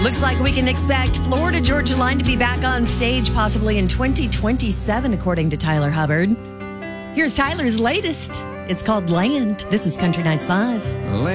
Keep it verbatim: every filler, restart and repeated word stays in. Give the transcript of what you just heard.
Looks like we can expect Florida Georgia Line to be back on stage possibly in twenty twenty-seven, according to Tyler Hubbard. Here's Tyler's latest. It's called Land. This is Country Nights Live.